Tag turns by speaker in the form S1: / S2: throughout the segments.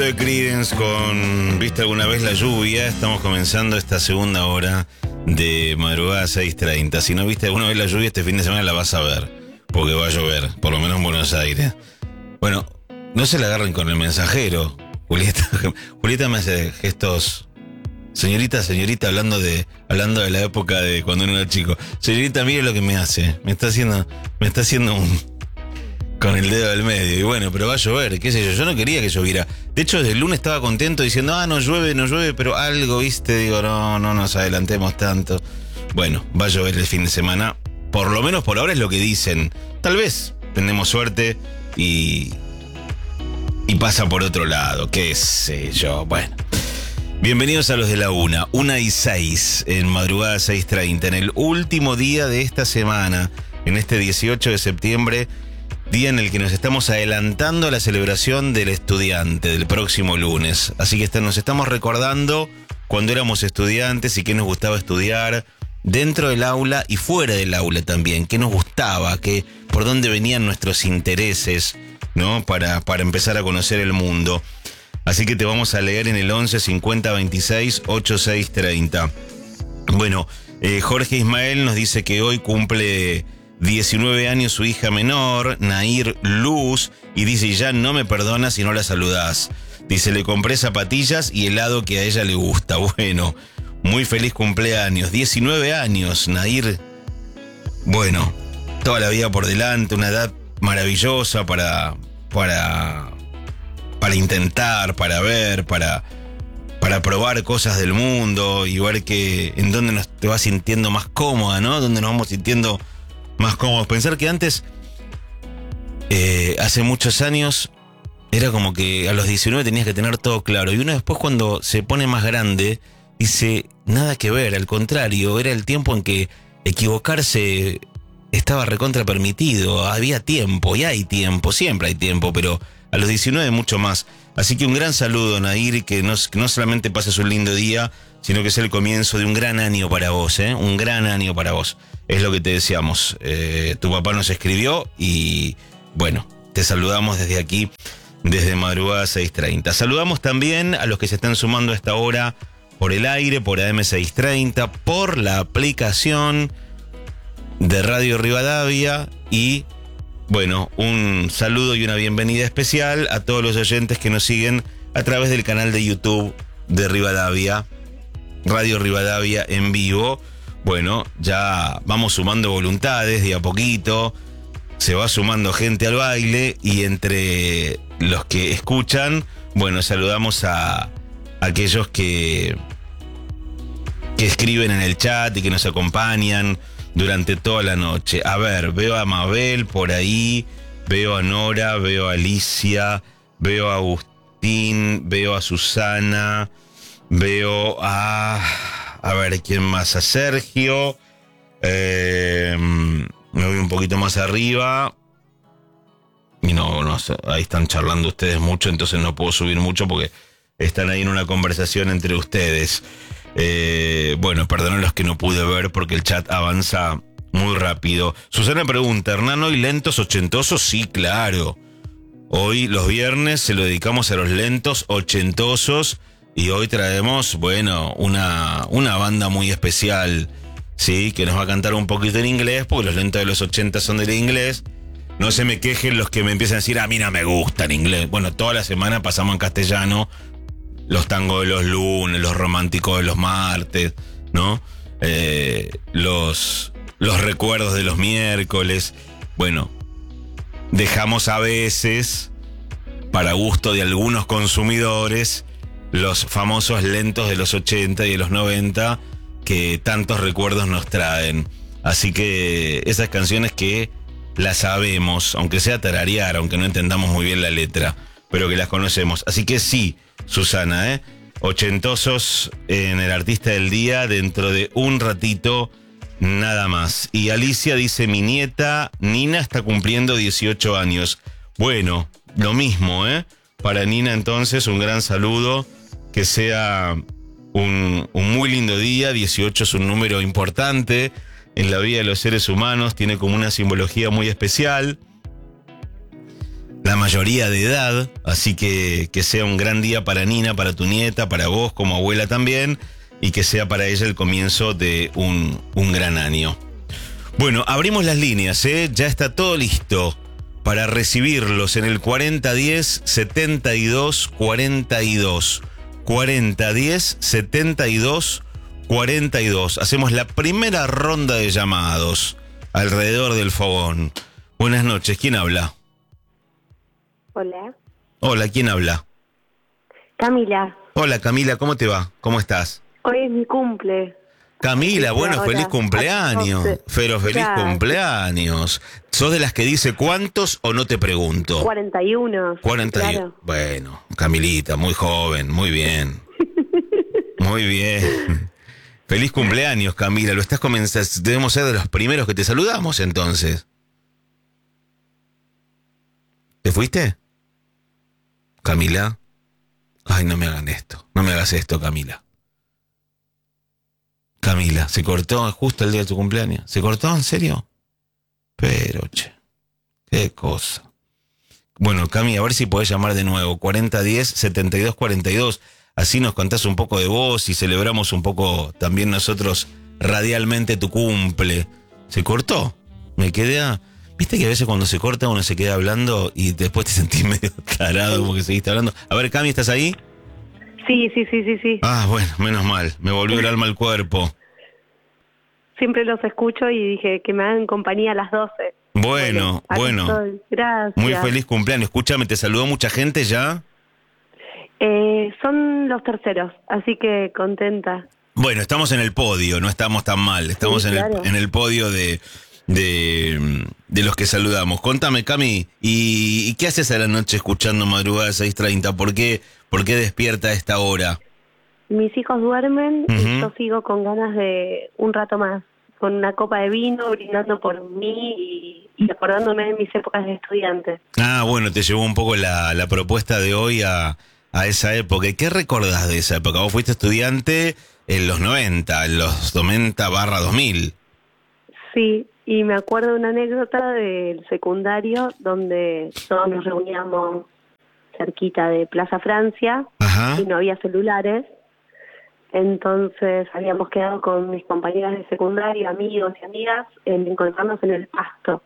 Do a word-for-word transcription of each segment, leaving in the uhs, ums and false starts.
S1: De Creedence con ¿Viste alguna vez la lluvia? Estamos comenzando esta segunda hora de madrugada seis treinta. Si no viste alguna vez la lluvia este fin de semana la vas a ver, porque va a llover, por lo menos en Buenos Aires. Bueno, no se la agarren con el mensajero. Julieta, Julieta me hace gestos. Señorita, señorita, hablando de hablando de la época de cuando uno era chico. Señorita, mire lo que me hace. Me está haciendo, me está haciendo un... con el dedo del medio. Y bueno, pero va a llover, qué sé yo. Yo no quería que lloviera. De hecho, desde el lunes estaba contento diciendo, ah, no llueve, no llueve, pero algo, viste. Digo, no, no nos adelantemos tanto. Bueno, va a llover el fin de semana. Por lo menos por ahora es lo que dicen. Tal vez tenemos suerte y... y pasa por otro lado, qué sé yo. Bueno. Bienvenidos a los de la una, una y seis, en madrugada seis treinta, en el último día de esta semana, en este dieciocho de septiembre, día en el que nos estamos adelantando a la celebración del estudiante del próximo lunes. Así que está, nos estamos recordando cuando éramos estudiantes y qué nos gustaba estudiar dentro del aula y fuera del aula también, qué nos gustaba, qué, por dónde venían nuestros intereses, ¿no? Para, para empezar a conocer el mundo. Así que te vamos a leer en el once cincuenta veintiséis ochenta y seis treinta. Bueno, eh, Jorge Ismael nos dice que hoy cumple diecinueve años su hija menor, Nair Luz, y dice, ya no me perdonas si no la saludás. Dice, le compré zapatillas y helado que a ella le gusta. Bueno, muy feliz cumpleaños. diecinueve años, Nair. Bueno, toda la vida por delante, una edad maravillosa para... para... para intentar, para ver, para, para probar cosas del mundo y ver que en dónde nos te vas sintiendo más cómoda, ¿no? Dónde nos vamos sintiendo más cómodos. Pensar que antes, eh, hace muchos años, era como que a los diecinueve tenías que tener todo claro. Y uno después cuando se pone más grande, dice, nada que ver, al contrario, era el tiempo en que equivocarse estaba recontra permitido, había tiempo, y hay tiempo, siempre hay tiempo, pero... a los diecinueve mucho más. Así que un gran saludo, Nair, que no, que no solamente pases un lindo día, sino que es el comienzo de un gran año para vos, ¿eh? Un gran año para vos. Es lo que te deseamos. Eh, tu papá nos escribió y, bueno, te saludamos desde aquí, desde madrugada seis treinta. Saludamos también a los que se están sumando a esta hora por el aire, por A M seiscientos treinta, por la aplicación de Radio Rivadavia y... bueno, un saludo y una bienvenida especial a todos los oyentes que nos siguen a través del canal de YouTube de Rivadavia, Radio Rivadavia en vivo. Bueno, ya vamos sumando voluntades de a poquito, se va sumando gente al baile y entre los que escuchan, bueno, saludamos a aquellos que, que escriben en el chat y que nos acompañan durante toda la noche. A ver, veo a Mabel por ahí, veo a Nora, veo a Alicia, veo a Agustín, veo a Susana, veo a... a ver, ¿quién más? A Sergio. Eh, me voy un poquito más arriba. Y no, no, ahí están charlando ustedes mucho, entonces no puedo subir mucho porque están ahí en una conversación entre ustedes. Eh, bueno, perdonen los que no pude ver porque el chat avanza muy rápido. Susana pregunta, ¿Hernán hoy lentos ochentosos? Sí, claro. Hoy los viernes se lo dedicamos a los lentos ochentosos y hoy traemos, bueno, una, una banda muy especial, sí, que nos va a cantar un poquito en inglés porque los lentos de los ochenta son del inglés. No se me quejen los que me empiezan a decir, a mí no me gusta en inglés. Bueno, toda la semana pasamos en castellano. Los tangos de los lunes, los románticos de los martes, ¿no? Eh, los, los recuerdos de los miércoles. Bueno, dejamos a veces, para gusto de algunos consumidores, los famosos lentos de los ochenta y de los noventa que tantos recuerdos nos traen. Así que esas canciones que las sabemos, aunque sea tararear, aunque no entendamos muy bien la letra, pero que las conocemos. Así que sí, Susana, ¿eh? Ochentosos en el Artista del Día dentro de un ratito nada más. Y Alicia dice, mi nieta Nina está cumpliendo dieciocho años. Bueno, lo mismo, ¿eh? Para Nina entonces un gran saludo, que sea un, un muy lindo día. dieciocho es un número importante en la vida de los seres humanos, tiene como una simbología muy especial. la mayoría de edad, así que que sea un gran día para Nina, para tu nieta, para vos como abuela también, y que sea para ella el comienzo de un, un gran año. Bueno, abrimos las líneas, ¿eh? Ya está todo listo para recibirlos en el cuarenta diez setenta y dos cuarenta y dos. cuarenta diez setenta y dos cuarenta y dos. Hacemos la primera ronda de llamados alrededor del fogón. Buenas noches, ¿quién habla?
S2: Hola.
S1: Hola, ¿quién habla?
S2: Camila.
S1: Hola Camila, ¿cómo te va? ¿Cómo estás?
S2: Hoy es mi cumple.
S1: Camila, bueno,
S2: Ahora,
S1: feliz cumpleaños. Pero feliz
S2: Ya.
S1: cumpleaños. ¿Sos de las que dice cuántos o no te pregunto?
S2: cuarenta y uno.
S1: cuarenta y uno.
S2: Claro.
S1: Bueno, Camilita, muy joven, muy bien. Muy bien. Feliz cumpleaños, Camila. Lo estás comenzando. Debemos ser de los primeros que te saludamos, entonces. ¿Te fuiste? Camila. Ay, no me hagan esto. No me hagas esto, Camila. Camila, ¿se cortó justo el día de tu cumpleaños? ¿Se cortó? ¿En serio? Pero, che. Qué cosa. Bueno, Cami, a ver si podés llamar de nuevo. cuarenta diez setenta y dos cuarenta y dos. Así nos contás un poco de vos y celebramos un poco también nosotros radialmente tu cumple. ¿Se cortó? Me quedé a... Viste que a veces cuando se corta uno se queda hablando y después te sentís medio tarado porque seguiste hablando. A ver, Cami, ¿estás ahí?
S2: Sí, sí, sí, sí, sí.
S1: Ah, bueno, menos mal. Me volvió el alma al cuerpo.
S2: Siempre los escucho y dije que me hagan compañía a las doce.
S1: Bueno,
S2: aquí
S1: bueno.
S2: estoy. Gracias.
S1: Muy feliz cumpleaños. Escúchame, ¿te saludó mucha gente ya?
S2: Eh, son los terceros, así que contenta.
S1: Bueno, estamos en el podio, no estamos tan mal. Estamos
S2: Sí,
S1: en,
S2: claro.
S1: el, en el podio de, de, de los que saludamos. Contame, Cami, ¿y, y qué haces a la noche escuchando Madrugada seis treinta? ¿Por qué, por qué despierta a esta hora?
S2: Mis hijos duermen
S1: Ujú.
S2: y yo sigo con ganas de un rato más, con una copa de vino, brindando por mí y, y acordándome de mis épocas de estudiante.
S1: Ah, bueno, te llevó un poco la, la propuesta de hoy a, a esa época. ¿Y qué recordás de esa época? Vos fuiste estudiante en los noventa, en los noventa barra dos mil.
S2: Sí, y me acuerdo de una anécdota del secundario donde todos nos reuníamos cerquita de Plaza Francia
S1: Ajá.
S2: y no había celulares. Entonces habíamos quedado con mis compañeras de secundario, amigos y amigas, en encontrarnos en el Pasto.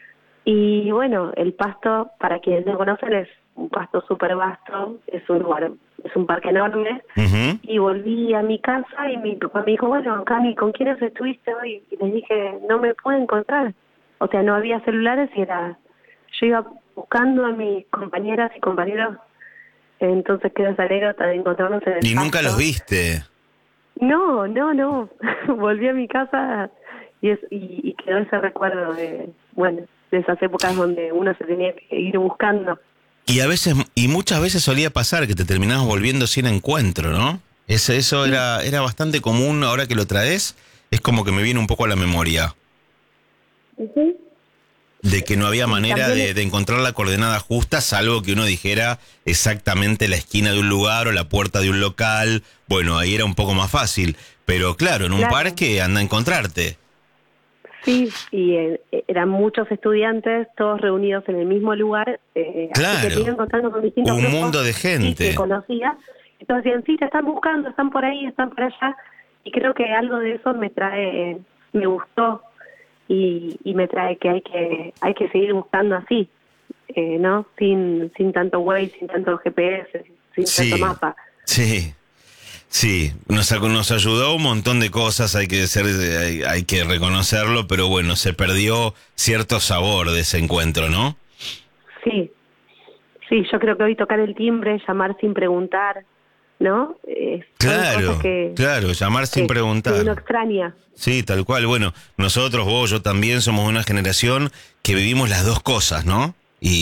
S2: Y bueno, el Pasto, para quienes no conocen, es un pasto súper vasto, es un lugar, es un parque enorme.
S1: Ujú.
S2: Y volví a mi casa y mi papá me dijo, bueno, Cami, ¿con quiénes estuviste hoy? Y les dije, no me puedo encontrar. O sea, no había celulares y era... Yo iba buscando a mis compañeras y compañeros, entonces quedó esa anécdota de encontrarnos en el
S1: Y nunca
S2: Pasto.
S1: los viste.
S2: No, no, no. Volví a mi casa y, es, y, y quedó ese recuerdo de, bueno, de esas épocas donde uno se tenía que ir buscando.
S1: Y a veces, y muchas veces solía pasar que te terminabas volviendo sin encuentro, ¿no? Eso, eso era, era bastante común. Ahora que lo traes, es como que me viene un poco a la memoria.
S2: Uh-huh.
S1: De que no había
S2: Y
S1: manera
S2: también
S1: de,
S2: es-
S1: de encontrar la coordenada justa, salvo que uno dijera exactamente la esquina de un lugar o la puerta de un local. Bueno, ahí era un poco más fácil. Pero claro, en un
S2: Claro.
S1: parque anda a encontrarte.
S2: Sí, y eh, eran muchos estudiantes, todos reunidos en el mismo lugar. Eh,
S1: Claro.
S2: Así que te iban contando con distintos
S1: Un
S2: grupos
S1: mundo de
S2: y
S1: gente.
S2: que conocía. Entonces decían, sí, te están buscando, están por ahí, están por allá. Y creo que algo de eso me trae, me gustó y, y me trae que hay que hay que seguir buscando así, eh, ¿no? Sin sin tanto Waze, sin tanto G P S, sin
S1: Sí.
S2: tanto mapa.
S1: Sí, sí, nos, nos ayudó un montón de cosas, hay que ser, hay, hay que reconocerlo, pero bueno, se perdió cierto sabor de ese encuentro, ¿no?
S2: Sí, sí, yo creo que hoy tocar el timbre, llamar sin preguntar, ¿no? Eh, son
S1: Claro,
S2: cosas que,
S1: claro, llamar sin
S2: que-
S1: preguntar.
S2: que uno extraña.
S1: Sí, tal cual. Bueno, nosotros, vos, yo también somos una generación que vivimos las dos cosas, ¿no?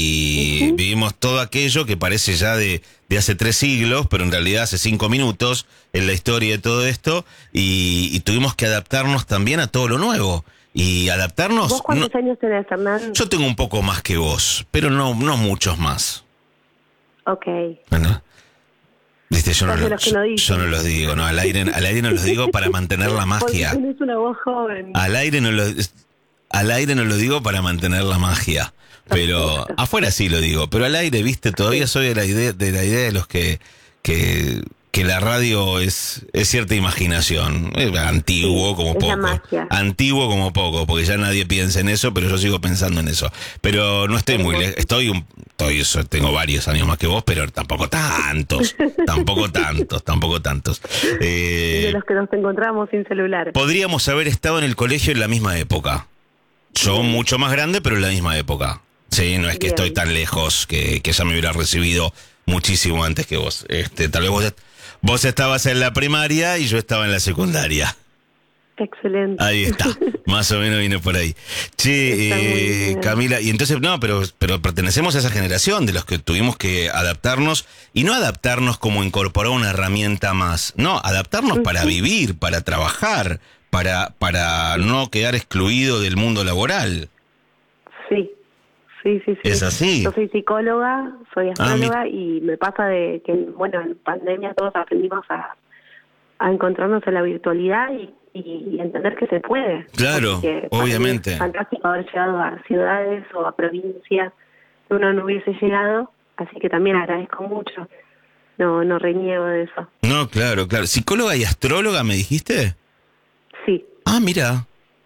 S1: Y
S2: Ujú.
S1: vivimos todo aquello que parece ya de, de hace tres siglos, pero en realidad hace cinco minutos en la historia de todo esto, y, y tuvimos que adaptarnos también a todo lo nuevo. Y adaptarnos...
S2: ¿Vos cuántos
S1: no-
S2: años tenés, Hernán?
S1: yo tengo un poco más que vos, pero no, no muchos más.
S2: Ok.
S1: Bueno, viste, yo no,
S2: Sos de
S1: lo-
S2: los que no
S1: yo,
S2: dicen.
S1: yo no los digo, no, al aire, al aire no los digo para mantener la
S2: Porque
S1: magia.
S2: tenés una voz joven.
S1: Al aire no los... al aire no lo digo para mantener la magia, pero afuera sí lo digo, pero al aire, viste, todavía soy de la idea de la idea de los que que, que la radio es, es cierta imaginación, es antiguo
S2: Sí,
S1: como
S2: es la
S1: poco,
S2: magia.
S1: antiguo como poco, porque ya nadie piensa en eso, pero yo sigo pensando en eso. Pero no estoy muy lejos, estoy un, estoy, eso, tengo varios años más que vos, pero tampoco tantos, tampoco tantos, tampoco tantos. Eh,
S2: De los que nos encontramos sin celular.
S1: Podríamos haber estado en el colegio en la misma época. Yo
S2: Bien.
S1: mucho más grande, pero en la misma época. Sí, no es que
S2: Bien.
S1: estoy tan lejos que, que ya me hubiera recibido muchísimo antes que vos. Este, tal vez vos, vos estabas en la primaria y yo estaba en la secundaria.
S2: Excelente.
S1: Ahí está, más o menos vine por ahí. Che,
S2: Está muy
S1: eh,
S2: bien.
S1: Camila, y entonces, no, pero, pero pertenecemos a esa generación de los que tuvimos que adaptarnos, y no adaptarnos como incorporar una herramienta más, no, adaptarnos para vivir, para trabajar, para, para no quedar excluido del mundo laboral.
S2: Sí, sí, sí, sí.
S1: Es así.
S2: Yo soy psicóloga, soy
S1: Ah,
S2: astróloga y me pasa de que, bueno, en pandemia todos aprendimos a, a encontrarnos en la virtualidad y, y entender que se puede.
S1: Claro,
S2: Así que para mí
S1: obviamente.
S2: Es fantástico haber llegado a ciudades o a provincias que uno no hubiese llegado, así que también agradezco mucho. No, no reniego de eso.
S1: No, claro, claro. ¿Psicóloga y astróloga me dijiste?
S2: Sí.
S1: Ah, mira.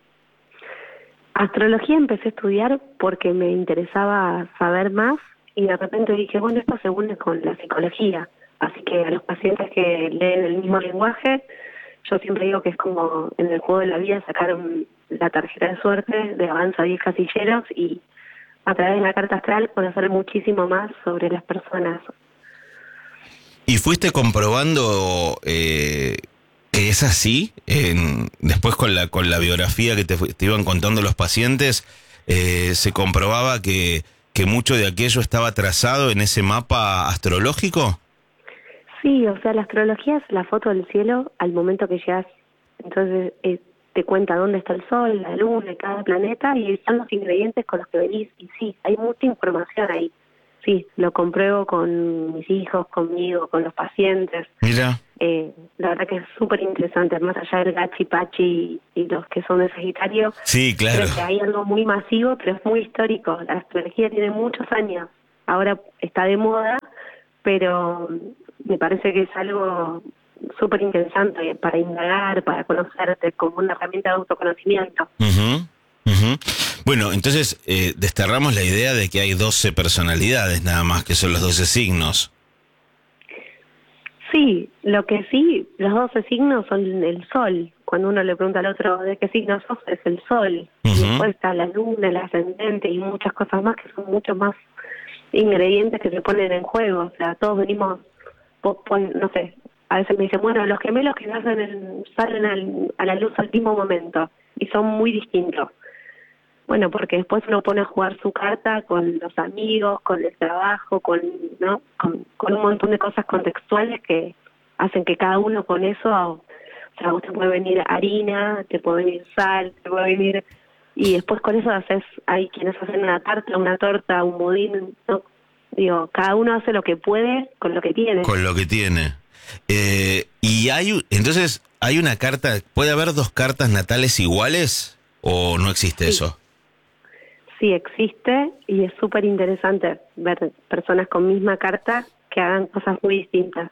S2: Astrología empecé a estudiar porque me interesaba saber más y de repente dije, bueno, esto se une con la psicología. Así que a los pacientes que leen el mismo lenguaje, yo siempre digo que es como en el juego de la vida sacar un- la tarjeta de suerte de avanza diez casilleros y a través de la carta astral conocer muchísimo más sobre las personas.
S1: ¿Y fuiste comprobando eh, que es así? En, después con la con la biografía que te, fu- te iban contando los pacientes, eh, ¿se comprobaba que, que mucho de aquello estaba trazado en ese mapa astrológico?
S2: Sí, o sea, la astrología es la foto del cielo al momento que llegas. Entonces eh, te cuenta dónde está el sol, la luna, cada planeta y están los ingredientes con los que venís. Y sí, hay mucha información ahí. Sí, lo compruebo con mis hijos, conmigo, con los pacientes.
S1: Mira.
S2: Eh, la verdad que es súper interesante, más allá del gachi pachi y, y los que son de Sagitario.
S1: Sí, claro.
S2: Creo que hay algo muy masivo, pero es muy histórico. La astrología tiene muchos años. Ahora está de moda, pero me parece que es algo súper interesante para indagar, para conocerte, como una herramienta de autoconocimiento.
S1: Ujú, ujú. Bueno, entonces eh, desterramos la idea de que hay doce personalidades nada más, que son los doce signos.
S2: Sí, lo que sí, los doce signos son el sol. Cuando uno le pregunta al otro de qué signo sos, es el sol.
S1: Ujú.
S2: Y después está la luna, el ascendente y muchas cosas más que son muchos más ingredientes que se ponen en juego. O sea, todos venimos, vos pon- no sé, a veces me dicen, bueno, los gemelos que nacen en- salen al- a la luz al mismo momento y son muy distintos. Bueno, porque después uno pone a jugar su carta con los amigos, con el trabajo, con, ¿no? con, con un montón de cosas contextuales que hacen que cada uno con eso, o sea, vos te puede venir harina, te puede venir sal, te puede venir, y después con eso haces, hay quienes hacen una tarta, una torta, un budín, ¿no? Digo, cada uno hace lo que puede con lo que tiene.
S1: Con lo que tiene. Eh, y hay, u- entonces, hay una carta, ¿puede haber dos cartas natales iguales o no existe
S2: Sí.
S1: eso?
S2: Sí, existe y es súper interesante ver personas con misma carta que hagan cosas muy distintas.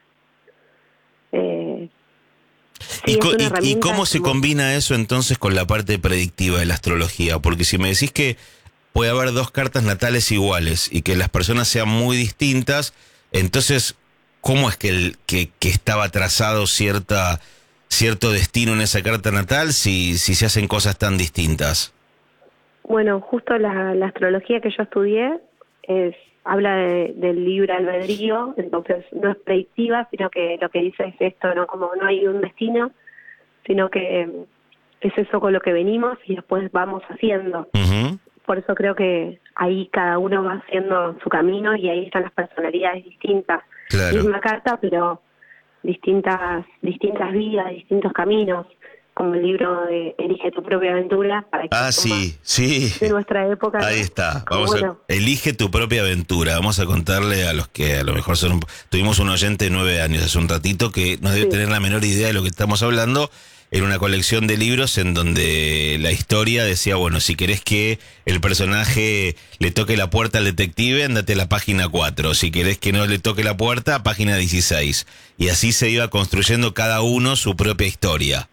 S2: Eh, sí,
S1: ¿Y,
S2: es
S1: co-
S2: una
S1: y- y
S2: herramienta
S1: cómo se
S2: como-
S1: combina eso entonces con la parte predictiva de la astrología? Porque si me decís que puede haber dos cartas natales iguales y que las personas sean muy distintas, entonces, ¿cómo es que, el, que, que estaba trazado cierta, cierto destino en esa carta natal si, si se hacen cosas tan distintas?
S2: Bueno, justo la, la astrología que yo estudié es habla de, del libre albedrío, entonces no es predictiva, sino que lo que dice es esto, no como no hay un destino, sino que eh, es eso con lo que venimos y después vamos haciendo.
S1: Ujú.
S2: Por eso creo que ahí cada uno va haciendo su camino y ahí están las personalidades distintas.
S1: Claro.
S2: Misma carta, pero distintas distintas vidas, distintos caminos, como el libro de Elige tu propia aventura, para que
S1: Ah,
S2: es
S1: sí, sí.
S2: de nuestra época. ¿no?
S1: Ahí está.
S2: Como,
S1: Vamos
S2: bueno,
S1: a, elige tu propia aventura. Vamos a contarle a los que a lo mejor son un- tuvimos un oyente de nueve años hace un ratito que no debe
S2: Sí.
S1: tener la menor idea de lo que estamos hablando. era una colección de libros en donde la historia decía, bueno, si querés que el personaje le toque la puerta al detective, andate a la página cuatro. Si querés que no le toque la puerta, página dieciséis. Y así se iba construyendo cada uno su propia historia.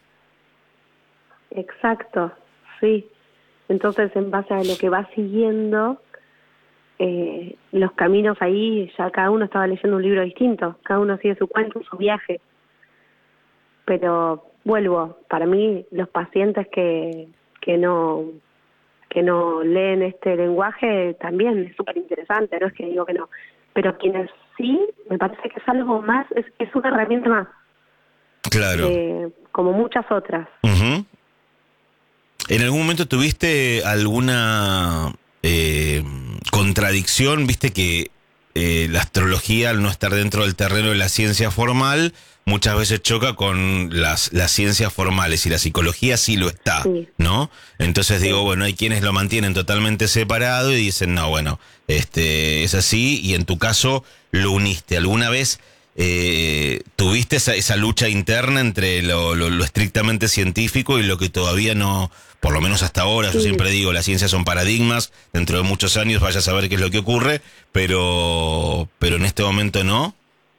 S2: Exacto, sí. Entonces, en base a lo que va siguiendo, eh, los caminos ahí, ya cada uno estaba leyendo un libro distinto, cada uno sigue su cuento, su viaje. Pero vuelvo, para mí los pacientes que, que no que no leen este lenguaje también es súper interesante, no es que digo que no, pero quienes sí, me parece que es algo más, es, es una herramienta más.
S1: Claro.
S2: Eh, como muchas otras.
S1: Uh-huh. ¿En algún momento tuviste alguna eh, contradicción? Viste que eh, la astrología, al no estar dentro del terreno de la ciencia formal, muchas veces choca con las, las ciencias formales, y la psicología sí lo está, sí. ¿no? Entonces digo, bueno, hay quienes lo mantienen totalmente separado y dicen, no, bueno, este es así, y en tu caso lo uniste. ¿Alguna vez eh, tuviste esa, esa lucha interna entre lo, lo, lo estrictamente científico y lo que todavía no, por lo menos hasta ahora, sí. Yo siempre digo, las ciencias son paradigmas, dentro de muchos años vaya a saber qué es lo que ocurre, pero, pero en este momento no?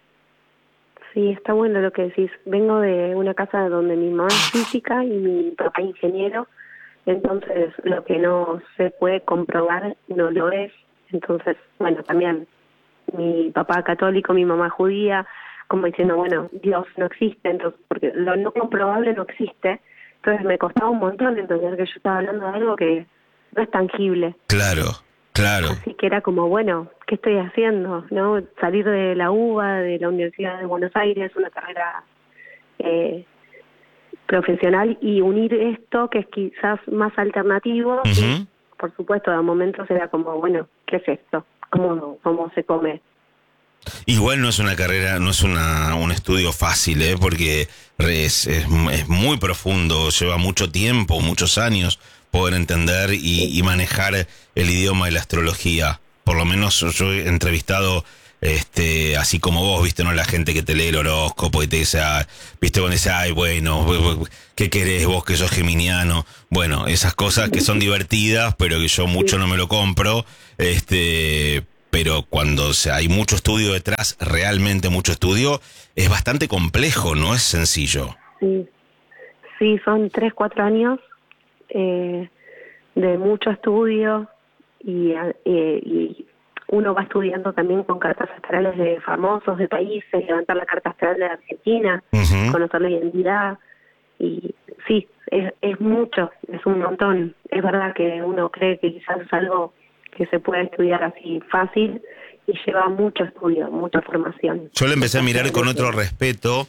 S2: Sí, está bueno lo que decís. Vengo de una casa donde mi mamá es física y mi papá ingeniero, entonces lo que no se puede comprobar no lo es. Entonces, bueno, también mi papá católico, mi mamá judía, como diciendo, bueno, Dios no existe, entonces porque lo no comprobable no existe. Entonces me costaba un montón entender que yo estaba hablando de algo que no es tangible.
S1: Claro. Claro.
S2: Así que era como, bueno, ¿qué estoy haciendo? ¿No? Salir de la U B A, de la Universidad de Buenos Aires, una carrera eh, profesional, y unir esto, que es quizás más alternativo, uh-huh. Y, por supuesto, a momentos era como, bueno, ¿qué es esto? ¿Cómo, cómo se come?
S1: Igual no es una carrera, no es una un estudio fácil, ¿eh? Porque es, es, es muy profundo, lleva mucho tiempo, muchos años poder entender y, y manejar el idioma de la astrología. Por lo menos yo he entrevistado, este, así como vos, viste, ¿no? La gente que te lee el horóscopo y te dice, ah, viste, bueno, dice, ay, bueno, ¿qué querés vos que sos geminiano? Bueno, esas cosas que son divertidas, pero que yo mucho no me lo compro, este... pero cuando o sea, hay mucho estudio detrás, realmente mucho estudio, es bastante complejo, no es sencillo.
S2: Sí, sí, son tres, cuatro años eh, de mucho estudio y, eh, y uno va estudiando también con cartas astrales de famosos, de países, levantar la carta astral de Argentina, uh-huh. Conocer la identidad, y sí, es, es mucho, es un montón. Es verdad que uno cree que quizás es algo que se puede estudiar así fácil y lleva mucho estudio, mucha formación.
S1: Yo le empecé a mirar con otro respeto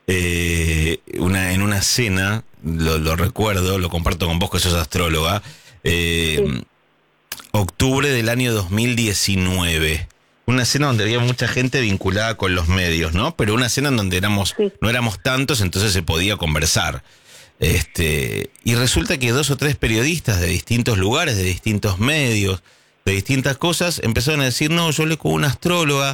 S1: eh, una en una cena, lo, lo recuerdo, lo comparto con vos que sos astróloga, eh, sí. Octubre del año dos mil diecinueve. Una cena donde había mucha gente vinculada con los medios, ¿no? Pero una cena en donde éramos sí. no éramos tantos, entonces se podía conversar. Este, y resulta que dos o tres periodistas de distintos lugares, de distintos medios, de distintas cosas, empezaron a decir, no, yo leo con una astróloga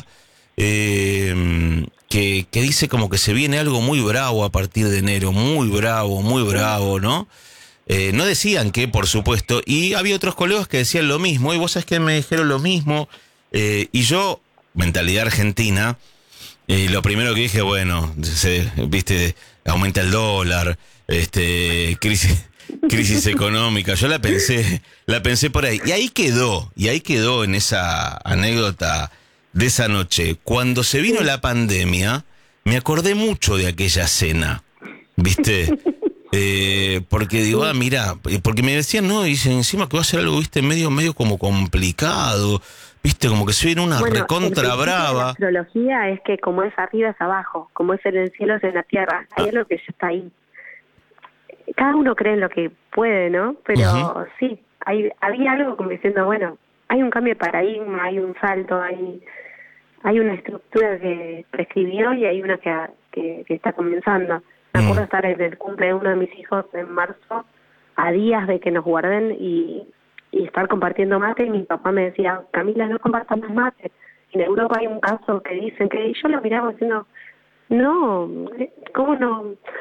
S1: eh, que, que dice como que se viene algo muy bravo a partir de enero, muy bravo, muy bravo, ¿no? Eh, no decían que, por supuesto, y había otros colegas que decían lo mismo, y vos sabés que me dijeron lo mismo, eh, y yo, mentalidad argentina, eh, lo primero que dije, bueno, se, viste, aumenta el dólar, este, crisis... crisis económica, yo la pensé, la pensé por ahí, y ahí quedó, y ahí quedó en esa anécdota de esa noche. Cuando se vino la pandemia, me acordé mucho de aquella cena, ¿viste? Eh, porque digo, ah, mira, porque me decían, no, y dicen, encima que va a ser algo, viste, medio, medio como complicado, viste, como que se viene una bueno, recontra brava.
S2: La astrología es que como es arriba es abajo, como es en el cielo es en la tierra, ahí ah. es lo que ya está ahí. Cada uno cree en lo que puede, ¿no? Pero uh-huh. sí, hay, había algo como diciendo, bueno, hay un cambio de paradigma, hay un salto, hay hay una estructura que prescribió y hay una que, que, que está comenzando. Me acuerdo uh-huh. estar en el cumple de uno de mis hijos en marzo, a días de que nos guarden y, y estar compartiendo mate, y mi papá me decía, Camila, no compartamos mate. En Europa hay un caso que dicen que, y yo lo miraba diciendo, no, ¿cómo no?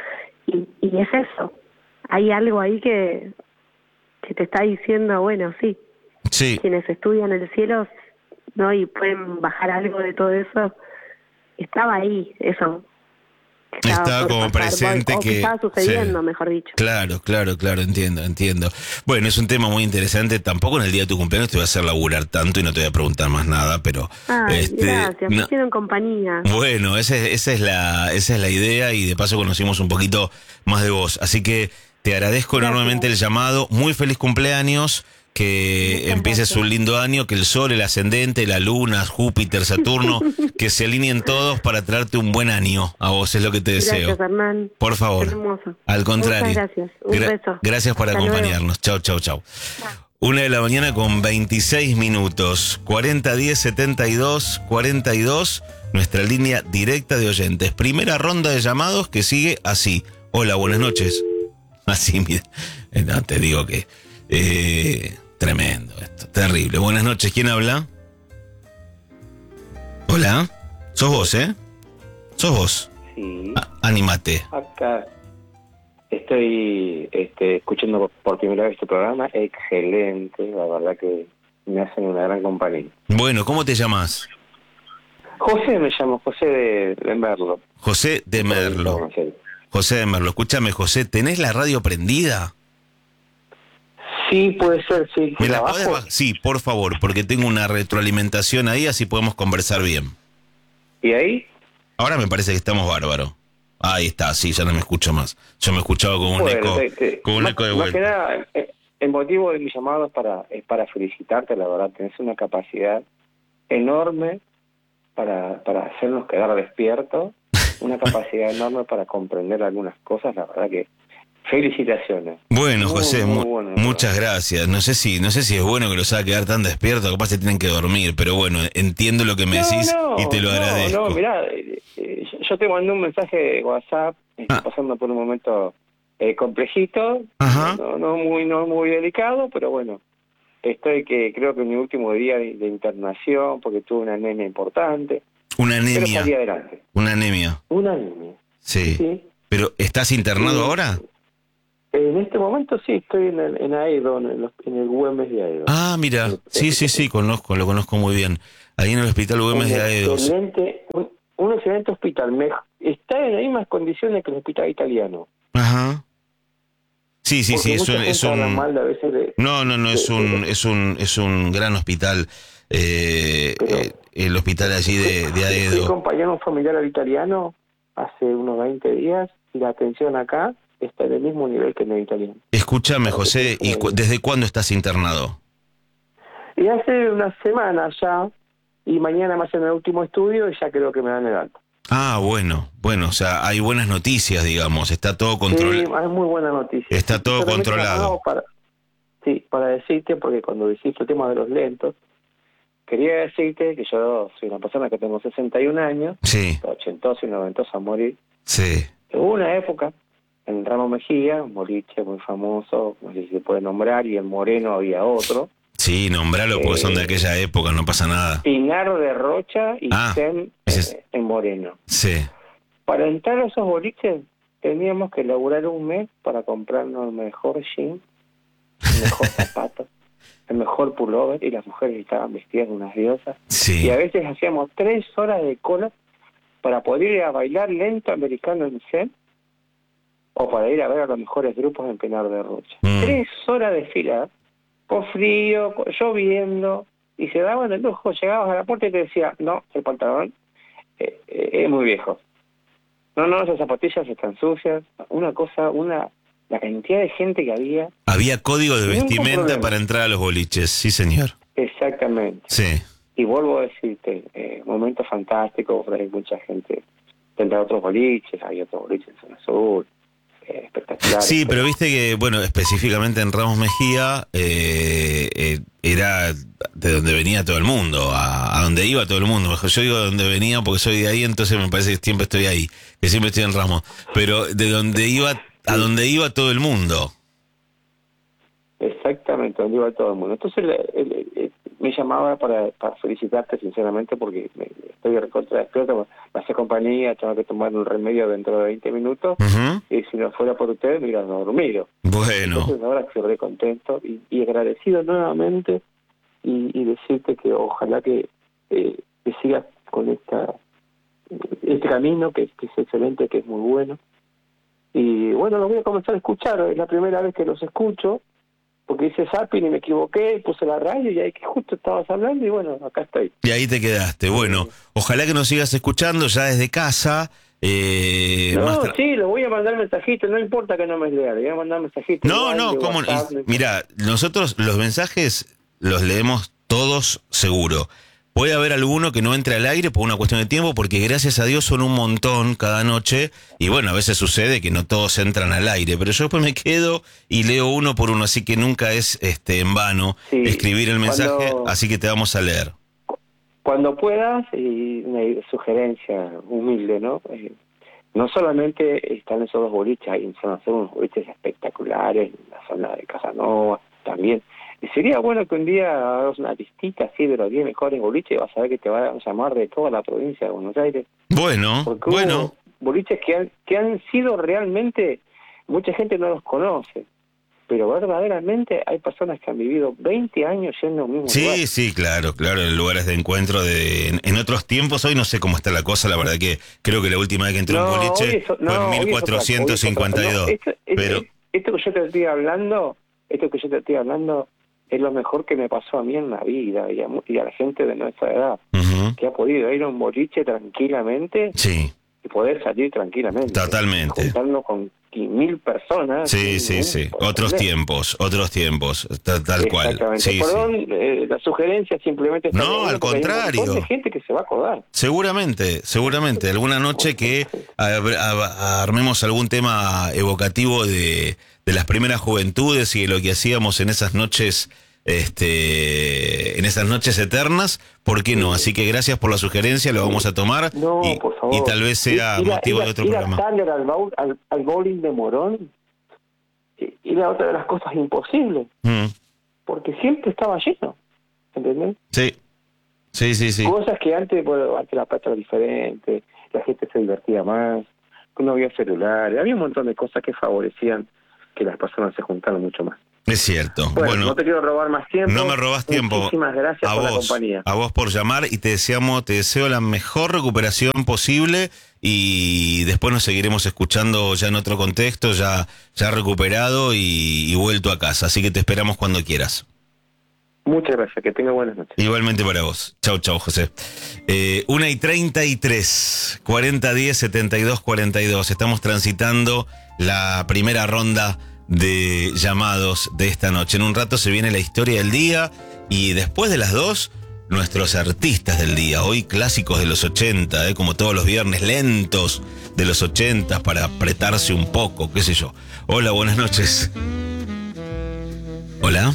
S2: y, y es eso. Hay algo ahí que, que te está diciendo, bueno, sí,
S1: Sí.
S2: quienes estudian el cielo, ¿no? Y pueden bajar algo de todo eso, estaba ahí, eso. Estaba,
S1: Estaba como
S2: pasar,
S1: presente
S2: o, o
S1: que...
S2: que estaba sucediendo,
S1: sí.
S2: mejor dicho.
S1: Claro, claro, claro, entiendo, entiendo. Bueno, es un tema muy interesante. Tampoco en el día de tu cumpleaños te voy a hacer laburar tanto y no te voy a preguntar más nada, pero...
S2: Ay,
S1: este,
S2: gracias, me
S1: no,
S2: hicieron compañía.
S1: bueno, esa, es- esa, es la, esa es la idea y de paso conocimos un poquito más de vos. Así que te agradezco
S2: Gracias.
S1: enormemente el llamado. Muy feliz cumpleaños. Que
S2: Muchas
S1: empieces
S2: gracias.
S1: un lindo año, que el Sol, el ascendente, la Luna, Júpiter, Saturno, que se alineen todos para traerte un buen año. A vos es lo que te deseo.
S2: Gracias, Hernán.
S1: Por favor.
S2: Hermoso.
S1: Al contrario.
S2: Muchas gracias. Un
S1: Gra-
S2: beso.
S1: Gracias por
S2: Hasta
S1: acompañarnos. Chau, chau, chau. Una de la mañana con veintiséis minutos. cuarenta diez setenta y dos cuarenta y dos. Nuestra línea directa de oyentes. Primera ronda de llamados que sigue así. Hola, buenas noches. Así, mira. Eh, No, te digo que... Eh, tremendo esto. Terrible. Buenas noches. ¿Quién habla? Hola. Sos vos, ¿eh? Sos vos.
S3: Sí,
S1: Ah, anímate.
S3: acá estoy este, escuchando por primera vez tu programa. Excelente, la verdad que me hacen una gran compañía.
S1: Bueno, ¿cómo te llamas?
S3: José me llamo, José de, de Merlo.
S1: José de Merlo. José de Merlo. Escúchame, José, ¿tenés la radio prendida?
S3: Sí, puede ser, sí.
S1: ¿Me la
S3: ¿Abajo?
S1: podés bajar? Sí, por favor, porque tengo una retroalimentación ahí, así podemos conversar bien.
S3: ¿Y ahí?
S1: Ahora me parece que estamos bárbaro. Ahí está, sí, ya no me escucho más. Yo me escuchaba como un
S3: Bueno,
S1: eco,
S3: te- te-
S1: como un
S3: más-
S1: eco de
S3: más que
S1: vuelta.
S3: nada, eh, el motivo de mi llamado es para, es para felicitarte, la verdad. Tenés una capacidad enorme para, para hacernos quedar despiertos, una capacidad enorme para comprender algunas cosas, la verdad que felicitaciones.
S1: Bueno,
S3: Muy,
S1: José,
S3: muy
S1: mu-
S3: bueno,
S1: muchas gracias. No sé si, no sé si es bueno que los haga quedar tan despiertos, capaz se tienen que dormir, pero bueno, entiendo lo que me decís y te lo agradezco.
S3: No, no, mirá, eh, eh, yo te mandé un mensaje de WhatsApp, estoy
S1: Ah.
S3: pasando por un momento eh, complejito,
S1: Ajá.
S3: no, no muy no muy delicado, pero bueno, estoy que creo que en mi último día de, de internación, porque tuve una anemia importante,
S1: Una
S3: pero
S1: anemia,
S3: salí adelante.
S1: una anemia.
S3: Una anemia,
S1: Sí.
S3: sí.
S1: Pero ¿estás internado
S3: Sí.
S1: ahora?
S3: En este momento sí, estoy en, el, en Aedo, en, los, en el Güemes de Aedo.
S1: Ah, mira, sí, sí, sí, conozco, lo conozco muy bien. Ahí en el Hospital Güemes de
S3: un
S1: Aedo.
S3: excelente, un, un excelente hospital. Me- está en las mismas condiciones que el hospital italiano.
S1: Ajá. Sí, sí,
S3: Porque
S1: sí, es
S3: mucha
S1: un,
S3: gente
S1: es
S3: habla
S1: un
S3: mal de a veces de,
S1: no, no, no, es
S3: de-
S1: un,
S3: de-
S1: es un, es un gran hospital, eh,
S3: Pero-
S1: eh, el hospital allí de, de
S3: Fui
S1: Aedo.
S3: acompañar a un familiar al italiano hace unos veinte días y la atención acá está en el mismo nivel que en el italiano.
S1: Escúchame,
S3: Para que
S1: José,
S3: te-
S1: ¿y cu- desde cuándo estás internado?
S3: Y hace una semana ya, y mañana me hacen el último estudio y ya creo que me dan el alta.
S1: Ah, bueno, bueno, o sea, hay buenas noticias, digamos, está todo
S3: Sí,
S1: controlado.
S3: es muy buena noticia.
S1: Está todo
S3: Solamente
S1: controlado.
S3: llamamos Para, sí, para decirte, porque cuando dijiste el tema de los lentos, quería decirte que yo soy una persona que tengo sesenta y un años,
S1: Sí,
S3: ochentoso y noventoso a morir.
S1: sí.
S3: Hubo una época en Ramos Mejía, un boliche muy famoso, no sé si se puede nombrar, y en Moreno había otro,
S1: Sí, nombralo porque son de
S3: Eh,
S1: aquella época, no pasa nada.
S3: Pinar de Rocha y
S1: Ah,
S3: Zen
S1: ese es-
S3: eh, en Moreno.
S1: Sí.
S3: Para entrar a esos boliches teníamos que laburar un mes para comprarnos el mejor jean, el mejor zapato, el mejor pullover, y las mujeres estaban vestidas de unas diosas.
S1: Sí.
S3: Y a veces hacíamos tres horas de cola para poder ir a bailar lento americano en Zen o para ir a ver a los mejores grupos en Pinar de Rocha.
S1: Mm.
S3: Tres horas de fila, con frío, con- lloviendo, y se daban el lujo, llegabas a la puerta y te decía, no, el pantalón eh, eh, es muy viejo. No, no, esas zapatillas están sucias. Una cosa, una la cantidad de gente que había.
S1: Había código de
S3: Ningún
S1: vestimenta
S3: problema.
S1: para entrar a los boliches, sí, señor.
S3: Exactamente.
S1: Sí.
S3: Y vuelvo a decirte, eh, momento fantástico, por ahí mucha gente tendrá otros boliches, hay otros boliches en Zona Sur, eh, espectaculares.
S1: Sí, pero viste que, bueno, específicamente en Ramos Mejía, eh, eh, era de donde venía todo el mundo, a, a donde iba todo el mundo. Mejor yo digo de donde venía porque soy de ahí, entonces me parece que siempre estoy ahí, que siempre estoy en Ramos. Pero de donde iba, a donde iba todo el mundo.
S3: Exactamente, donde iba todo el mundo. Entonces, el- el- el- me llamaba para, para felicitarte sinceramente porque me, estoy recontra despierto, me hace compañía, tengo que tomar un remedio dentro de veinte minutos uh-huh. y si no fuera por ustedes me hubieran dormido.
S1: Bueno.
S3: Entonces ahora estoy re contento y, y agradecido nuevamente y, y decirte que ojalá que, eh, que sigas con esta este camino que, que es excelente, que es muy bueno. Y bueno, los voy a comenzar a escuchar, es la primera vez que los escucho, porque hice zapping y me equivoqué, puse la radio y ahí que justo estabas hablando y bueno, acá estoy.
S1: Y ahí te quedaste. Bueno, ojalá que nos sigas escuchando ya desde casa. Eh,
S3: no,
S1: más tra-
S3: sí, lo voy a mandar mensajitos, no importa que no me lea, le voy a mandar mensajitos.
S1: No,
S3: igual,
S1: no, ¿cómo?
S3: WhatsApp,
S1: Y, mira, nosotros los mensajes los leemos todos seguro. Puede haber alguno que no entre al aire por una cuestión de tiempo, porque gracias a Dios son un montón cada noche, y bueno, a veces sucede que no todos entran al aire, pero yo después me quedo y leo uno por uno, así que nunca es este en vano sí, escribir el mensaje, cuando, así que te vamos a leer.
S3: Cuando puedas, y una sugerencia humilde, ¿no? Eh, no solamente están esos dos boliches, hay en zona sur unos boliches espectaculares, en la zona de Casanova también. Y sería bueno que un día hagas una listita así de los diez mejores boliches y vas a ver que te van a llamar de toda la provincia de Buenos Aires.
S1: Bueno,
S3: porque
S1: bueno.
S3: Boliches que han, que han sido realmente, mucha gente no los conoce, pero verdaderamente hay personas que han vivido veinte años yendo a un mismo
S1: sí,
S3: lugar.
S1: Sí, sí, claro, claro, lugares de encuentro de en, en otros tiempos. Hoy no sé cómo está la cosa, la verdad que creo que la última vez que entré a
S3: no,
S1: un boliche
S3: eso, no,
S1: fue en mil cuatrocientos cincuenta y dos.
S3: No, esto, esto,
S1: pero...
S3: esto que yo te estoy hablando, esto que yo te estoy hablando es lo mejor que me pasó a mí en la vida y a, y a la gente de nuestra edad, uh-huh. que ha podido ir a un boliche tranquilamente
S1: sí.
S3: y poder salir tranquilamente.
S1: Totalmente.
S3: Juntarnos con mil personas.
S1: Sí, sí, sí. Otros ver. tiempos, otros tiempos, tal, tal cual.
S3: Exactamente.
S1: Sí,
S3: Perdón,
S1: sí.
S3: eh, la sugerencia simplemente...
S1: No, al contrario.
S3: Hay un montón de gente que se va a acordar.
S1: Seguramente, seguramente. Alguna noche que a, a, a, armemos algún tema evocativo de, de las primeras juventudes y de lo que hacíamos en esas noches... Este, en esas noches eternas, ¿por qué no? Así que gracias por la sugerencia, lo vamos a tomar
S3: no,
S1: y,
S3: por favor.
S1: y tal vez sea
S3: ir,
S1: motivo
S3: ir,
S1: de otro
S3: ir
S1: programa.
S3: Ir al, bowl, al, al bowling de Morón y la otra de las cosas imposibles, mm. porque siempre estaba lleno, ¿entendés?
S1: Sí, sí, sí, sí.
S3: Cosas que antes, bueno, antes la plata era diferente, la gente se divertía más, no había celulares, había un montón de cosas que favorecían que las personas se juntaran mucho más.
S1: Es cierto.
S3: Bueno,
S1: bueno,
S3: no te quiero robar más tiempo.
S1: No me robas tiempo.
S3: Muchísimas gracias
S1: a
S3: por
S1: vos,
S3: la compañía.
S1: A vos por llamar y te deseamos, te deseo la mejor recuperación posible y después nos seguiremos escuchando ya en otro contexto, ya, ya recuperado y, y vuelto a casa. Así que te esperamos cuando quieras.
S3: Muchas gracias, que tenga buenas noches.
S1: Igualmente para vos. Chau, chau, José. Eh, una y treinta y tres, cuarenta diez, setenta y dos, cuarenta y dos. Estamos transitando la primera ronda de llamados de esta noche. En un rato se viene la historia del día y después de las dos, nuestros artistas del día. Hoy clásicos de los ochenta, ¿eh? Como todos los viernes, lentos de los ochenta para apretarse un poco, qué sé yo. Hola, buenas noches. Hola.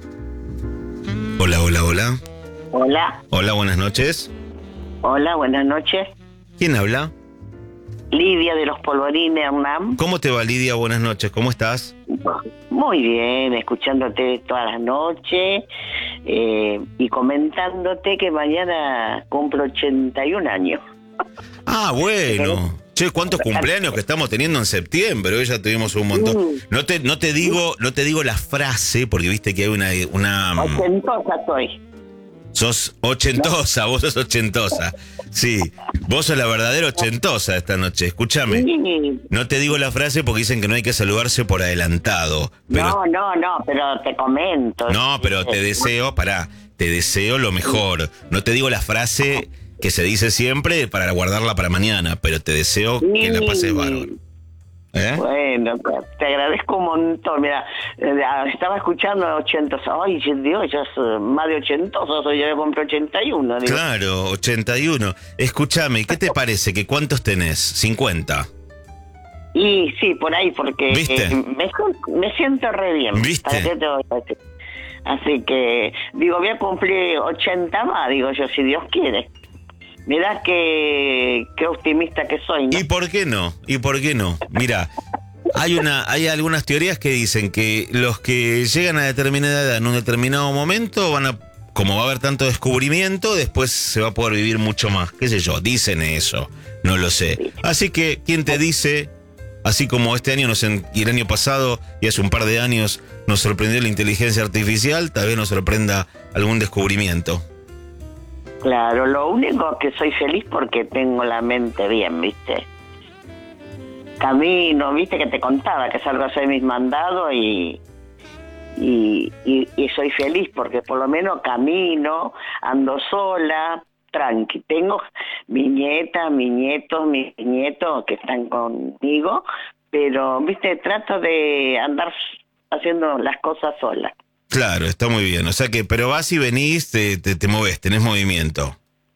S1: Hola, hola, hola.
S4: Hola.
S1: Hola, buenas noches.
S4: Hola, buenas noches.
S1: ¿Quién habla?
S4: Lidia de los Polvorines, Hernán.
S1: ¿Cómo te va, Lidia? Buenas noches, ¿cómo estás?
S4: Muy bien, escuchándote todas las noches eh, y comentándote que mañana cumplo ochenta y un años.
S1: Ah, bueno. Che, ¿cuántos cumpleaños que estamos teniendo en septiembre? Hoy ya tuvimos un montón. No te, no te digo, no te digo la frase, porque viste que hay una... una
S4: ochentosa soy.
S1: Sos ochentosa, vos sos ochentosa. Sí, vos sos la verdadera ochentosa esta noche. Escúchame, no te digo la frase porque dicen que no hay que saludarse por adelantado. Pero...
S4: No, no, no, pero te comento.
S1: No, pero te deseo, pará, te deseo lo mejor. No te digo la frase que se dice siempre para guardarla para mañana, pero te deseo que la pases bárbaro. ¿Eh?
S4: Bueno, te agradezco un montón. Mira, estaba escuchando ochentos. Ay, Dios, ya es más de ochentoso. Yo ya compré ochenta y uno. Digo.
S1: Claro, ochenta y uno. Escúchame, ¿qué te parece? ¿Que cuántos tenés? cincuenta.
S4: Y sí, por ahí, porque
S1: ¿Viste?
S4: Eh, me, me siento re bien.
S1: ¿Viste?
S4: ¿Para qué te voy a decir? Así que, digo, voy a cumplir ochenta más, digo yo, si Dios quiere. Mirá qué, qué optimista que soy, ¿no?
S1: ¿Y por qué no? ¿Y por qué no? Mira, hay una, hay algunas teorías que dicen que los que llegan a determinada edad en un determinado momento van a como va a haber tanto descubrimiento, después se va a poder vivir mucho más. ¿Qué sé yo? Dicen eso, no lo sé. Así que, ¿quién te dice? Así como este año nos, y el año pasado y hace un par de años nos sorprendió la inteligencia artificial, tal vez nos sorprenda algún descubrimiento.
S4: Claro, lo único que soy feliz porque tengo la mente bien, ¿viste? Camino, ¿viste? Que te contaba que salgo a hacer mis mandados y, y, y, y soy feliz porque por lo menos camino, ando sola, tranqui. Tengo mi nieta, mis nietos, mis nietos que están conmigo, pero, ¿viste? Trato de andar haciendo las cosas sola.
S1: Claro, está muy bien. O sea que, pero vas y venís, te, te, te moves, tenés movimiento.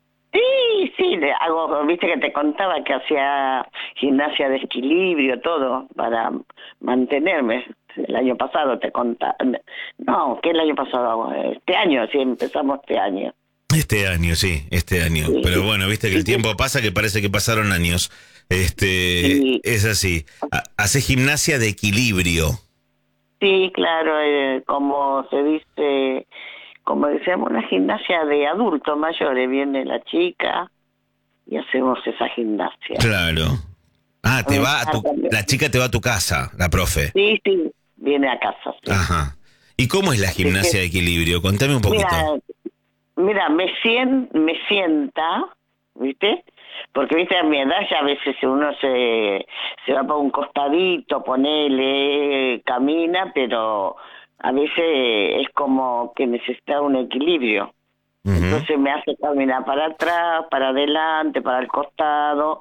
S4: Sí, sí, le hago, viste que te contaba que hacía gimnasia de equilibrio, todo, para mantenerme. El año pasado te contaba, no, ¿qué el año pasado? Este año, sí, empezamos este año.
S1: Este año, sí, este año. Sí. Pero bueno, viste que el tiempo pasa que parece que pasaron años. Este, sí. Es así. Haces gimnasia de equilibrio.
S4: Sí, claro, eh, como se dice, como decíamos, una gimnasia de adultos mayores. Viene la chica y hacemos esa gimnasia.
S1: Claro. Ah, te va a tu, la chica te va a tu casa, la profe.
S4: Sí, sí, viene a casa. Sí.
S1: Ajá. ¿Y cómo es la gimnasia de equilibrio? Contame un poquito.
S4: Mira, mira me, sien, me sienta, ¿viste? Porque, viste, a mi edad ya a veces uno se, se va por un costadito, ponele, camina, pero a veces es como que necesita un equilibrio. Uh-huh. Entonces me hace caminar para atrás, para adelante, para el costado,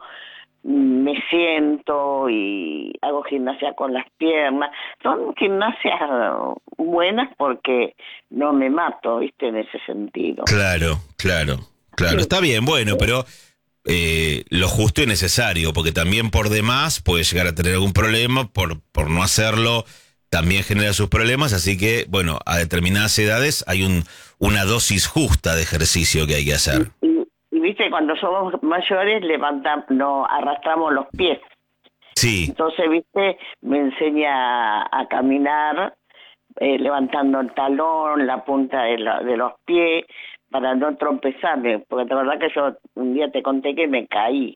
S4: me siento y hago gimnasia con las piernas. Son gimnasias buenas porque no me mato, viste, en ese sentido.
S1: Claro, claro, claro. Sí. Está bien, bueno, pero... Eh, lo justo y necesario, porque también por demás puede llegar a tener algún problema, por, por no hacerlo también genera sus problemas, así que, bueno, a determinadas edades hay un una dosis justa de ejercicio que hay que hacer.
S4: Y, y, y viste, cuando somos mayores levantamos, no arrastramos los pies.
S1: Sí.
S4: Entonces, viste, me enseña a, a caminar eh, levantando el talón, la punta de, la, de los pies, para no tropezarme, porque la verdad que yo un día te conté que me caí.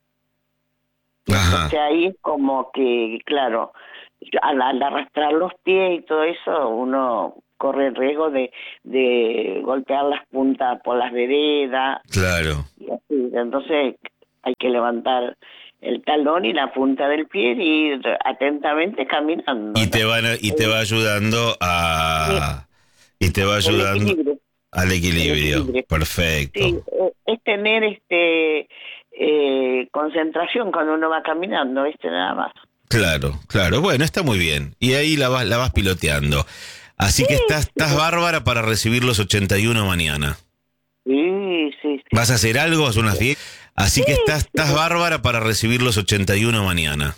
S1: Ajá.
S4: Entonces ahí es como que, claro, al, al arrastrar los pies y todo eso, uno corre el riesgo de, de golpear las puntas por las veredas.
S1: Claro.
S4: Y así, entonces hay que levantar el talón y la punta del pie y ir atentamente caminando.
S1: Y te van a, y te va ayudando a... Sí. Y te va ayudando... Al equilibrio. equilibrio, perfecto.
S4: Sí, es tener este eh, concentración cuando uno va caminando, ¿viste? Nada más.
S1: Claro, claro. Bueno, está muy bien. Y ahí la vas, la vas piloteando. Así sí, que estás, sí. estás bárbara para recibir los ochenta y uno mañana.
S4: Sí, sí, sí.
S1: ¿Vas a hacer algo? ¿Haz una fiesta? Así sí, que estás, sí. estás bárbara para recibir los ochenta y uno mañana.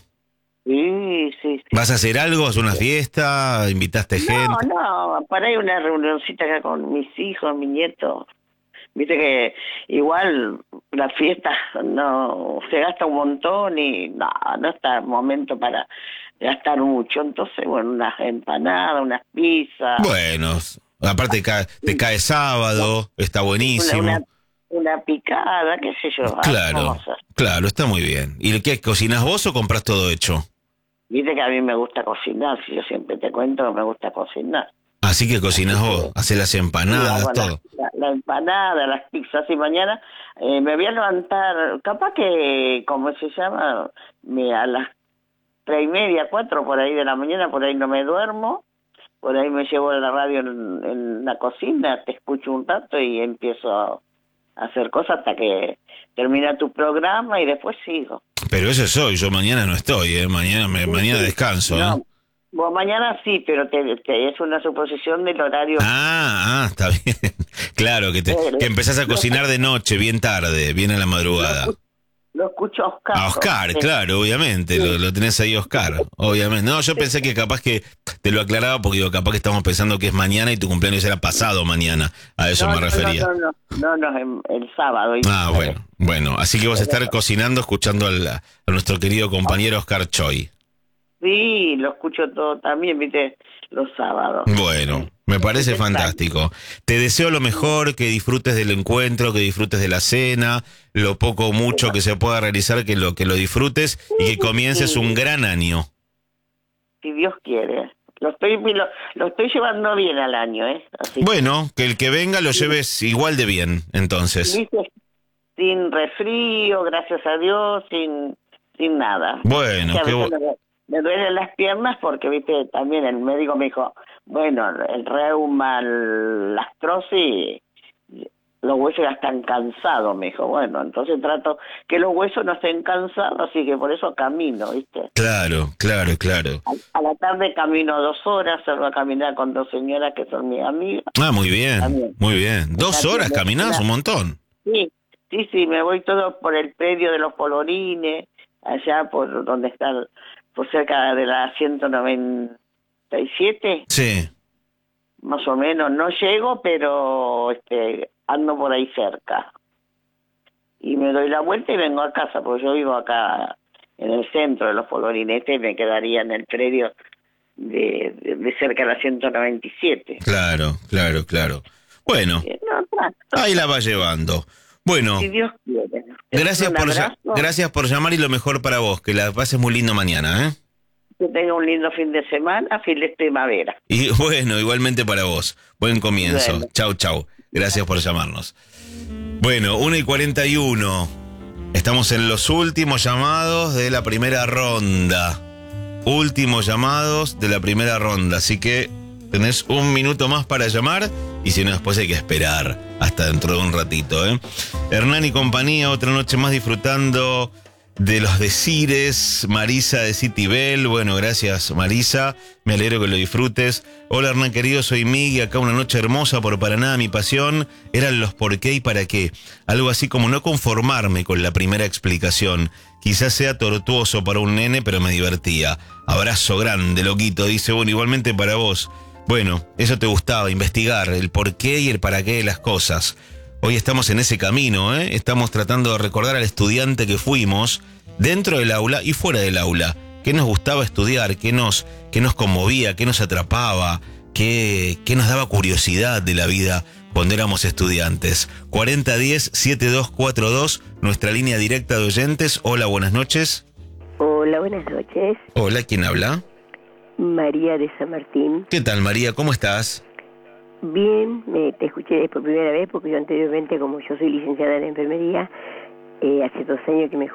S4: Sí, sí, sí.
S1: ¿Vas a hacer algo? ¿Haz una fiesta? ¿Invitaste
S4: no,
S1: gente?
S4: No, no, para ir a una reunioncita acá con mis hijos, mis nietos. Viste que igual la fiesta no se gasta un montón y no, no está el momento para gastar mucho. Entonces, bueno, unas empanadas, unas pizzas.
S1: Bueno, aparte cae, te cae sábado, está buenísimo.
S4: Una, una, una picada, qué sé yo.
S1: Claro, claro, está muy bien. ¿Y qué, cocinas vos o compras todo hecho?
S4: Viste que a mí me gusta cocinar, si yo siempre te cuento que me gusta cocinar.
S1: Así que cocinas vos, haces las empanadas,
S4: la,
S1: todo.
S4: La, la empanada, las pizzas, y mañana eh, me voy a levantar, capaz que, ¿cómo se llama? Me, a las tres y media, cuatro, por ahí de la mañana, por ahí no me duermo, por ahí me llevo la radio en, en la cocina, te escucho un rato y empiezo a hacer cosas hasta que termina tu programa y después sigo.
S1: Pero eso soy, yo mañana no estoy, ¿eh? Mañana, me, sí, mañana descanso,
S4: no.
S1: ¿eh?
S4: Bueno, mañana sí, pero te, te, es una suposición del horario.
S1: Ah, ah, está bien. Claro, que, te, que empezás a cocinar de noche, bien tarde, bien a la madrugada.
S4: Lo, lo escucho a Oscar.
S1: A Oscar, sí. Claro, obviamente, sí. lo, lo tenés ahí Oscar, obviamente. No, yo sí. pensé que capaz que te lo aclaraba porque digo, capaz que estamos pensando que es mañana y tu cumpleaños era pasado mañana. A eso
S4: no,
S1: me refería.
S4: No, no, no, no, no, el, el sábado.
S1: Ah, bueno, bueno, así que vas a estar cocinando escuchando al, a nuestro querido compañero Oscar Choi.
S4: Sí, lo escucho todo también, viste, los sábados.
S1: Bueno, me parece fantástico. Te deseo lo mejor, que disfrutes del encuentro, que disfrutes de la cena, lo poco o mucho que se pueda realizar, que lo que lo disfrutes y que comiences un gran año.
S4: Si Dios quiere. Lo estoy lo, lo estoy llevando bien al año, ¿eh? Así
S1: bueno, que el que venga lo lleves igual de bien, entonces.
S4: ¿Viste? Sin resfrío, gracias a Dios, sin sin nada.
S1: Bueno, qué bueno.
S4: Me duelen las piernas porque, viste, también el médico me dijo, bueno, el reuma, la artrosis, los huesos ya están cansados, me dijo. Bueno, entonces trato que los huesos no estén cansados, así que por eso camino, viste.
S1: Claro, claro, claro.
S4: A, a la tarde camino dos horas, salgo a caminar con dos señoras que son mis amigas.
S1: Ah, muy bien, también. Muy bien. ¿Dos horas caminás? Un montón.
S4: Sí, sí, sí, me voy todo por el predio de los Polvorines, allá por donde está el... por cerca de la ciento noventa y siete.
S1: Sí.
S4: Más o menos, no llego, pero este ando por ahí cerca. Y me doy la vuelta y vengo a casa, porque yo vivo acá en el centro de los Polvorines, y me quedaría en el predio de, de, de cerca de la ciento noventa y siete.
S1: Claro, claro, claro. Bueno, no, ahí la va llevando. Bueno,
S4: si Dios quiere.
S1: Gracias por, gracias por llamar y lo mejor para vos, que la pases muy lindo mañana, ¿eh?
S4: Que tenga un lindo fin de semana, fin de primavera.
S1: Y bueno, igualmente para vos. Buen comienzo. Bueno. Chau, chau. Gracias por llamarnos. Bueno, una y cuarenta y uno. Estamos en los últimos llamados de la primera ronda. Últimos llamados de la primera ronda. Así que tenés un minuto más para llamar. Y si no, después hay que esperar hasta dentro de un ratito, ¿eh? Hernán y compañía, otra noche más disfrutando de los decires. Marisa de Citibel, bueno, gracias Marisa, me alegro que lo disfrutes. Hola Hernán querido, soy Migui, acá una noche hermosa por Paraná, mi pasión eran los por qué y para qué. Algo así como no conformarme con la primera explicación. Quizás sea tortuoso para un nene, pero me divertía. Abrazo grande, loquito, dice, bueno, igualmente para vos. Bueno, eso te gustaba, investigar el por qué y el para qué de las cosas. Hoy estamos en ese camino, ¿eh? Estamos tratando de recordar al estudiante que fuimos dentro del aula y fuera del aula. ¿Qué nos gustaba estudiar? ¿Qué nos, qué nos conmovía? ¿Qué nos atrapaba? ¿Qué, qué nos daba curiosidad de la vida cuando éramos estudiantes? cuarenta diez, setenta y dos cuarenta y dos, nuestra línea directa de oyentes. Hola, buenas noches.
S5: Hola, buenas noches.
S1: Hola, ¿quién habla?
S5: María de San Martín.
S1: ¿Qué tal, María? ¿Cómo estás?
S5: Bien, me, te escuché por primera vez porque yo anteriormente, como yo soy licenciada en enfermería, eh, hace dos años que me